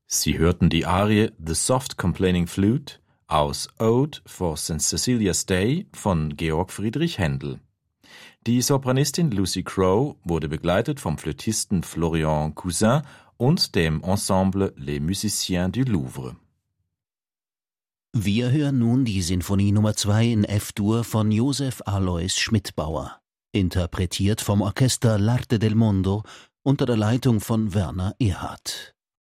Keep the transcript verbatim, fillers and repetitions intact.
Sie hörten die Arie The Soft Complaining Flute aus Ode for Saint Cecilia's Day von Georg Friedrich Händel. Die Sopranistin Lucy Crowe wurde begleitet vom Flötisten Florian Cousin und dem Ensemble Les Musiciens du Louvre. Wir hören nun die Sinfonie Nummer zwei in F-Dur von Joseph Alois Schmidbauer, interpretiert vom Orchester L'Arte del Mondo unter der Leitung von Werner Erhardt.